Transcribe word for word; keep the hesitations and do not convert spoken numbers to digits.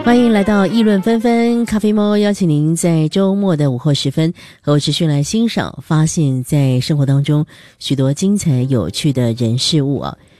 欢迎来到议论纷纷咖啡猫，邀请您在周末的午后时分和我持续来欣赏发现在生活当中许多精彩有趣的人事物啊。